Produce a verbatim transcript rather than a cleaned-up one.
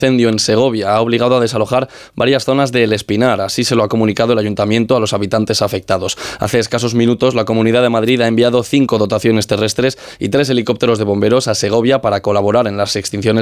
incendio en Segovia ha obligado a desalojar varias zonas de El Espinar. Así se lo ha comunicado el ayuntamiento a los habitantes afectados. Hace escasos minutos, la Comunidad de Madrid ha enviado cinco dotaciones terrestres y tres helicópteros de bomberos a Segovia para colaborar en las extinciones